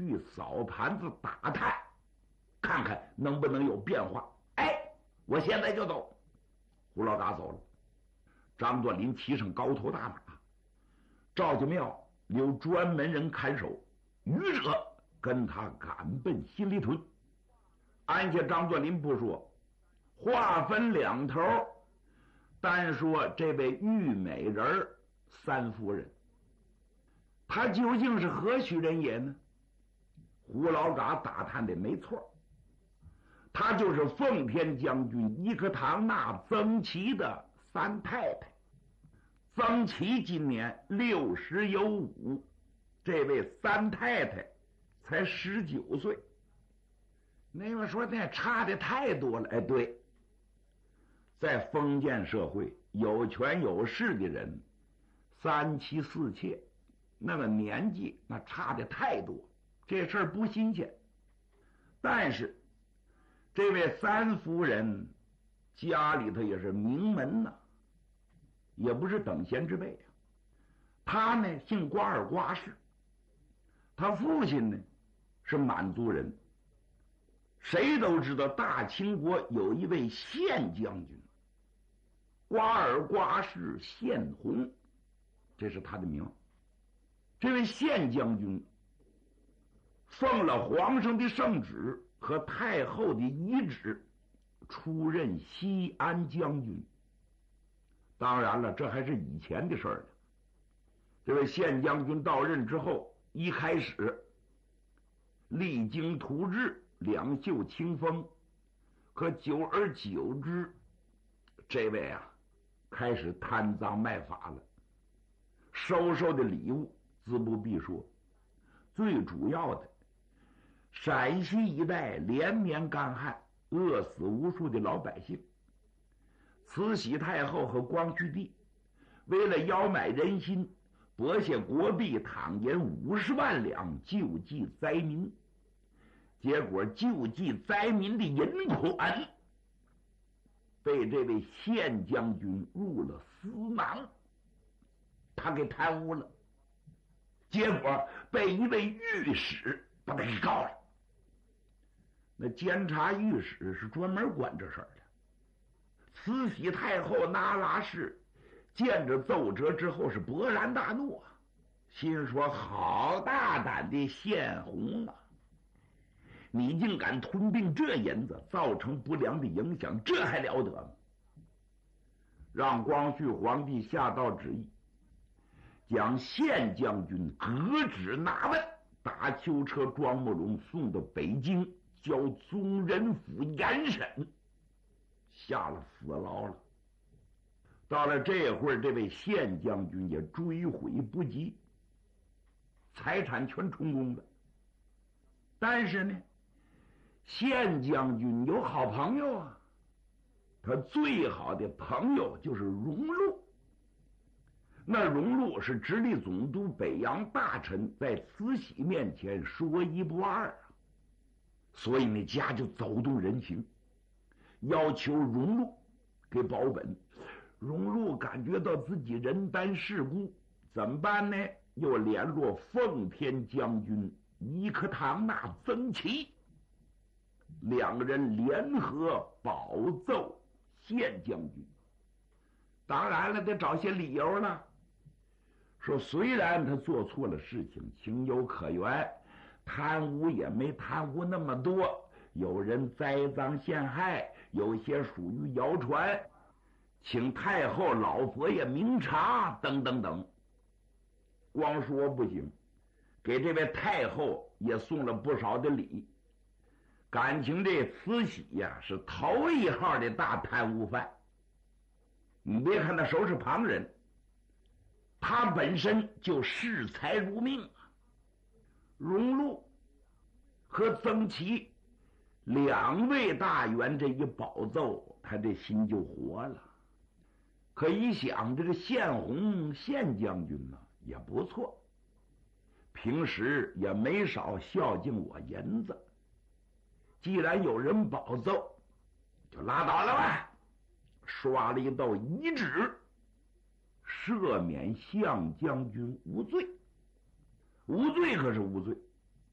去扫盘子打探，看看能不能有变化。哎，我现在就走。胡老大走了，张作霖骑上高头大马，赵家庙留专门人看守，余者跟他赶奔新里屯。按下张作霖不说，话分两头，单说这位玉美人三夫人，她究竟是何许人也呢？胡老嘎打探的没错，她就是奉天将军伊克唐纳曾琦的三太太。曾琦今年60有5，这位三太太才19岁。那么说那差的太多了。哎，对，在封建社会，有权有势的人3妻4妾，那么年纪那差的太多，这事儿不新鲜。但是这位三夫人家里头也是名门呐，也不是等闲之辈啊。他呢姓瓜尔瓜氏，他父亲呢是满族人。谁都知道大清国有一位宪将军，瓜尔瓜氏宪宏，这是他的名。这位宪将军奉了皇上的圣旨和太后的遗旨，出任西安将军。当然了，这还是以前的事儿呢。这位宪将军到任之后，一开始励精图治，两袖清风，可久而久之，这位啊开始贪赃卖法了。收的礼物自不必说，最主要的，陕西一带连绵干旱，饿死无数的老百姓。慈禧太后和光绪帝为了邀买人心，拨下国币躺银50万两救济灾民。结果救济灾民的银款被这位宪将军入了私囊，他给贪污了，结果被一位御史把他给告了。那监察御史是专门管这事儿的。慈禧太后那拉氏见着奏折之后是勃然大怒啊，心说好大胆的宪宏啊，你竟敢吞并这银子，造成不良的影响，这还了得吗？让光绪皇帝下诏旨意，将宪将军革职拿问，打囚车装木笼，送到北京，交宗人府严审，下了死牢了。到了这会儿，这位宪将军也追悔不及，财产全充公了。但是呢，宪将军有好朋友啊，他最好的朋友就是荣禄。那荣禄是直隶总督北洋大臣，在慈禧面前说一不二啊，所以那家就走动人情，要求荣禄给保本。荣禄感觉到自己人单势孤，怎么办呢？又联络奉天将军伊克唐纳曾琦，两个人联合保奏宪将军。当然了，得找些理由了，说虽然他做错了事情，情有可原，贪污也没贪污那么多，有人栽赃陷害，有些属于谣传，请太后老佛爷明察等等等。光说不行，给这位太后也送了不少的礼。感情这慈禧呀是头一号的大贪污犯。你别看他收拾旁人，他本身就视财如命啊。荣禄和曾琦两位大员这一保奏，他这心就活了。可一想，这个宪宏宪将军呢也不错，平时也没少孝敬我银子，既然有人保奏，就拉倒了吧，刷了一道遗旨，赦免项将军无罪。无罪可是无罪，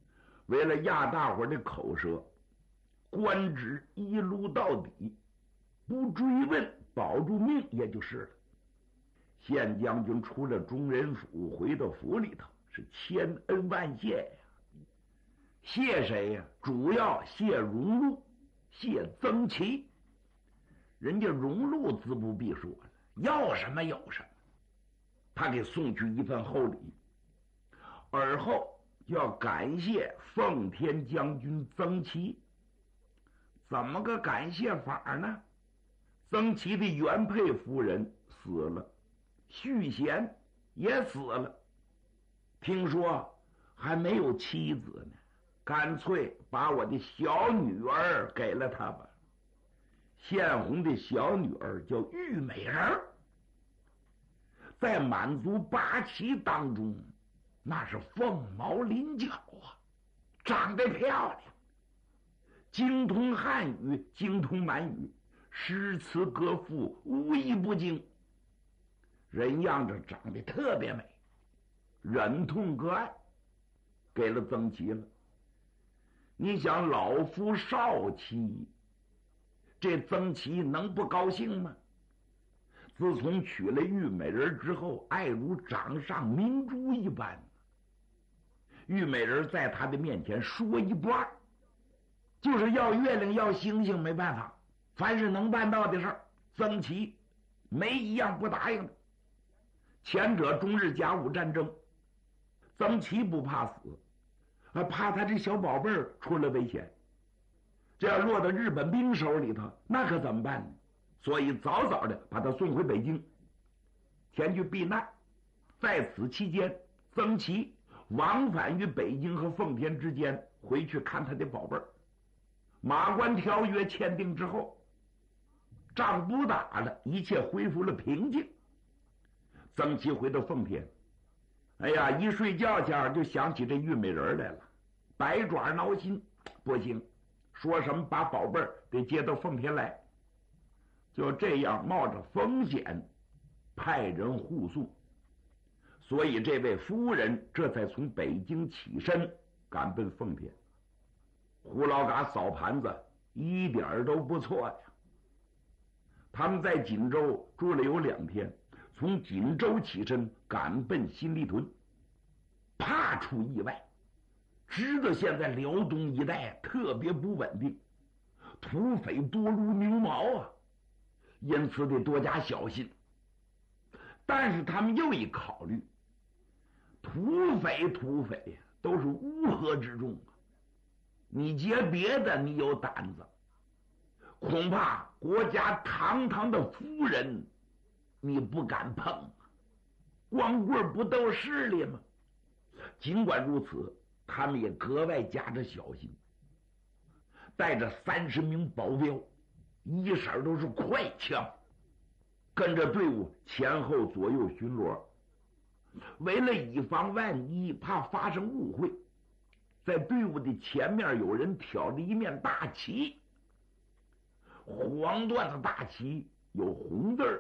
为了压大伙的口舌，官职一路到底，不追问，保住命也就是了。县将军出了中人府，回到府里头，是千恩万谢呀。谢谁呀？主要谢荣禄，谢曾琦。人家荣禄自不必说了，要什么有什么，他给送去一份厚礼。而后要感谢奉天将军曾琦。怎么个感谢法呢？曾琦的原配夫人死了，续弦也死了，听说还没有妻子呢，干脆把我的小女儿给了他吧。献红的小女儿叫玉美人，在满族八旗当中那是凤毛麟角啊，长得漂亮，精通汉语，精通满语，诗词歌赋无一不精，人样子长得特别美，忍痛割爱，给了曾琦了。你想老夫少妻，这曾琦能不高兴吗？自从娶了玉美人之后，爱如掌上明珠一般。玉美人在他的面前说一不二，就是要月亮要星星没办法，凡是能办到的事儿，曾琦没一样不答应的。前者中日甲午战争，曾琦不怕死，怕他这小宝贝儿出了危险，这要落到日本兵手里头，那可怎么办呢？所以早早的把他送回北京，前去避难。在此期间，曾琦往返于北京和奉天之间，回去看他的宝贝儿。马关条约签订之后，仗不打了，一切恢复了平静。曾琦回到奉天，哎呀，一睡觉前就想起这玉美人来了，百爪挠心，不行，说什么把宝贝儿得接到奉天来。就这样冒着风险派人护送，所以这位夫人这才从北京起身赶奔奉天。胡老嘎扫盘子一点都不错呀。他们在锦州住了有2天，从锦州起身赶奔新立屯，怕出意外，知道现在辽东一带特别不稳定，土匪多如牛毛啊，因此得多加小心。但是他们又一考虑，土匪都是乌合之众啊，你结别的你有胆子，恐怕国家堂堂的夫人你不敢碰啊，光棍不斗势力吗？尽管如此，他们也格外加着小心，带着30名保镖，一色都是快枪，跟着队伍前后左右巡逻。为了以防万一，怕发生误会，在队伍的前面有人挑着一面大旗，黄缎的大旗，有红字儿，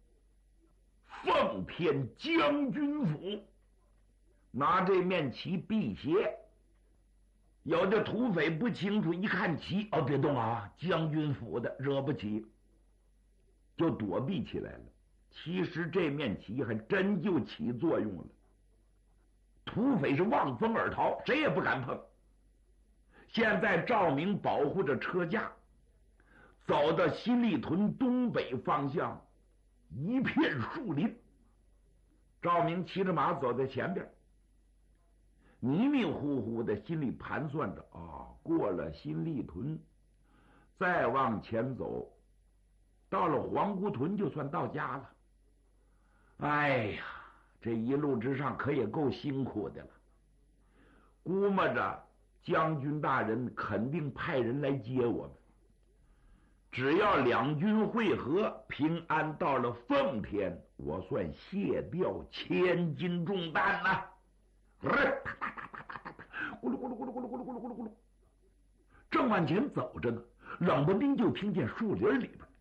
奉天将军府。拿这面旗辟邪，有的土匪不清楚，一看旗，哦，别动啊，将军府的，惹不起，就躲避起来了。其实这面旗还真就起作用了，土匪是望风而逃，谁也不敢碰。现在赵明保护着车架，走到新立屯东北方向，一片树林。赵明骑着马走在前边，迷迷糊糊的，心里盘算着啊，过了新立屯，再往前走，到了黄姑屯就算到家了。哎呀，这一路之上可也够辛苦的了。估摸着将军大人肯定派人来接我们，只要两军会合，平安到了奉天，我算卸掉千斤重担呐！咕噜咕噜咕噜咕噜咕噜咕噜咕噜咕噜，正往前走着呢，冷不丁就听见树林里边